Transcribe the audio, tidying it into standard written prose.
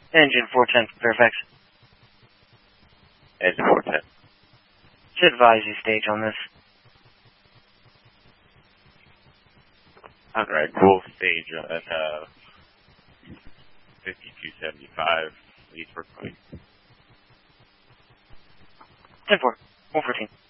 Engine 410, Fairfax. Engine 410. Should advise you stage on this. Alright, cool. Stage at 5275, East Brooklyn. 10-4, 114.